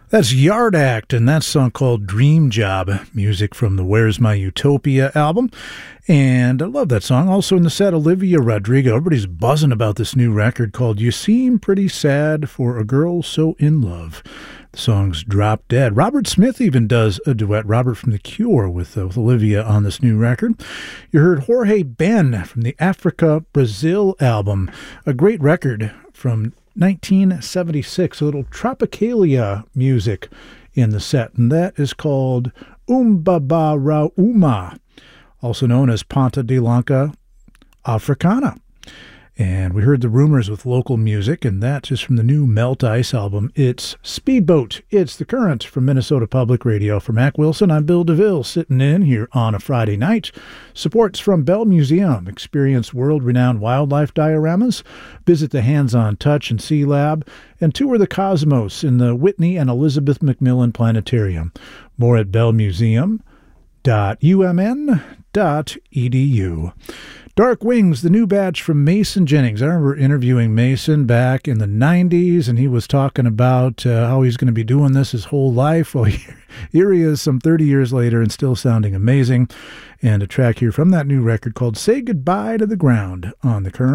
That's Yard Act, and that song called Dream Job, music from the Where's My Utopia album. And I love that song. Also in the set, Olivia Rodrigo. Everybody's buzzing about this new record called You Seem Pretty Sad for a Girl So in Love. The song's Drop Dead. Robert Smith even does a duet, Robert from The Cure, with Olivia on this new record. You heard Jorge Ben from the Africa Brazil album, a great record from 1976, a little Tropicalia music in the set, and that is called Umbabarauma, also known as Ponta de Lanka Africana. And we heard the Rumors with local music, and that's just from the new Melt Ice album. It's Speedboat. It's The Current from Minnesota Public Radio. For Mac Wilson, I'm Bill DeVille, sitting in here on a Friday night. Supports from Bell Museum. Experience world-renowned wildlife dioramas. Visit the Hands-On Touch and Sea Lab. And tour the cosmos in the Whitney and Elizabeth Macmillan Planetarium. More at bellmuseum.umn.edu. Dark Wings, the new batch from Mason Jennings. I remember interviewing Mason back in the 90s, and he was talking about how he's going to be doing this his whole life. Well, here he is some 30 years later and still sounding amazing. And a track here from that new record called Say Goodbye to the Ground on The Current.